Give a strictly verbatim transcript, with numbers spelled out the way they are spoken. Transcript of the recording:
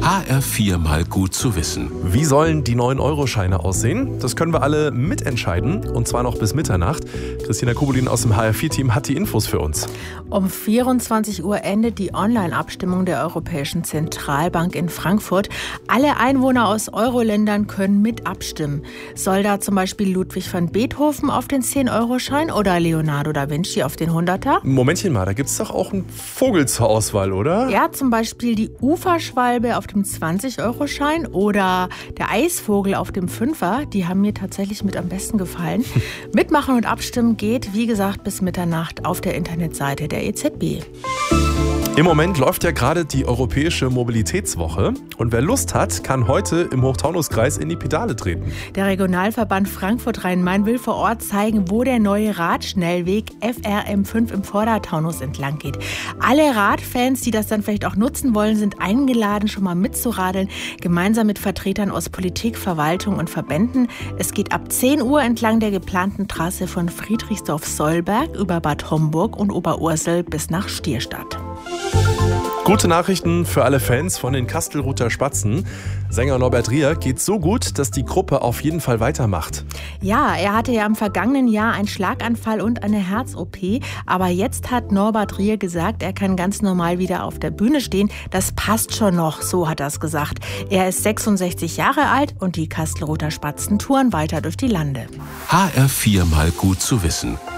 H R vier mal gut zu wissen. Wie sollen die neuen Euro-Scheine aussehen? Das können wir alle mitentscheiden, und zwar noch bis Mitternacht. Christina Kubulin aus dem H R vier Team hat die Infos für uns. Um vierundzwanzig Uhr endet die Online-Abstimmung der Europäischen Zentralbank in Frankfurt. Alle Einwohner aus Euro-Ländern können mit abstimmen. Soll da zum Beispiel Ludwig van Beethoven auf den zehn-Euro-Schein oder Leonardo da Vinci auf den hunderter? Momentchen mal, da gibt es doch auch einen Vogel zur Auswahl, oder? Ja, zum Beispiel die Uferschwalbe auf dem zwanzig-Euro-Schein oder der Eisvogel auf dem Fünfer. Die haben mir tatsächlich mit am besten gefallen. Mitmachen und abstimmen geht, wie gesagt, bis Mitternacht auf der Internetseite der E Z B. Im Moment läuft ja gerade die Europäische Mobilitätswoche, und wer Lust hat, kann heute im Hochtaunuskreis in die Pedale treten. Der Regionalverband Frankfurt-Rhein-Main will vor Ort zeigen, wo der neue Radschnellweg F R M fünf im Vordertaunus entlang geht. Alle Radfans, die das dann vielleicht auch nutzen wollen, sind eingeladen, schon mal mitzuradeln, gemeinsam mit Vertretern aus Politik, Verwaltung und Verbänden. Es geht ab zehn Uhr entlang der geplanten Trasse von Friedrichsdorf-Sollberg über Bad Homburg und Oberursel bis nach Stierstadt. Gute Nachrichten für alle Fans von den Kastelruther Spatzen. Sänger Norbert Rier geht so gut, dass die Gruppe auf jeden Fall weitermacht. Ja, er hatte ja im vergangenen Jahr einen Schlaganfall und eine Herz-O P. Aber jetzt hat Norbert Rier gesagt, er kann ganz normal wieder auf der Bühne stehen. Das passt schon noch, so hat er es gesagt. Er ist sechsundsechzig Jahre alt und die Kastelruther Spatzen touren weiter durch die Lande. H R vier mal gut zu wissen.